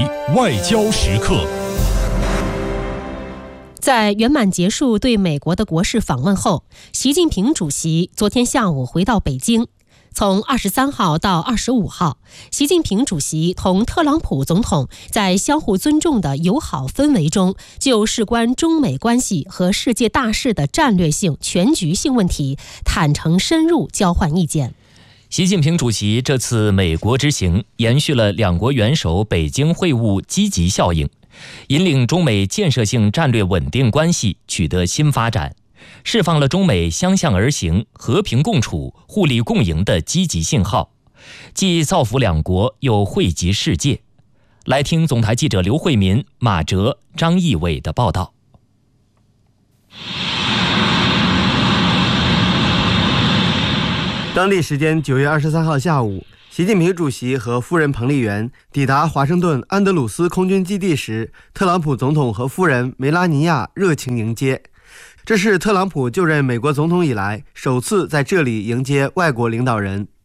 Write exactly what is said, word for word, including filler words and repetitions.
外交时刻。 在圆满结束对美国的国事访问后，习近平主席昨天下午回到北京。从二十三号到二十五号，习近平主席同特朗普总统在相互尊重的友好氛围中，就事关中美关系和世界大事的战略性、全局性问题，坦诚深入交换意见。 习近平主席这次美国之行延续了两国元首北京会晤积极效应，引领中美建设性战略稳定关系取得新发展，释放了中美相向而行、和平共处、互利共赢的积极信号，既造福两国，又惠及世界。来听总台记者刘慧民、马哲、张义伟的报道。 当地时间九月二十三号下午，习近平主席和夫人彭丽媛抵达华盛顿安德鲁斯空军基地时，特朗普总统和夫人梅拉尼亚热情迎接。这是特朗普就任美国总统以来首次在这里迎接外国领导人。